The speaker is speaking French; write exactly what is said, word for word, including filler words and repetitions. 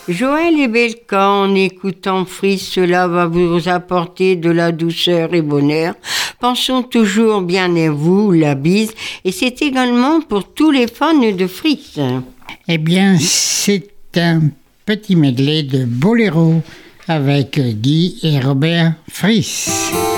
Joël et Belka, en écoutant Frise, cela va vous apporter de la douceur et bonheur. Pensons toujours bien à vous, la bise, et c'est également pour tous les fans de Frise. Eh bien, c'est un petit medley de boléro avec Guy et Robert Frise.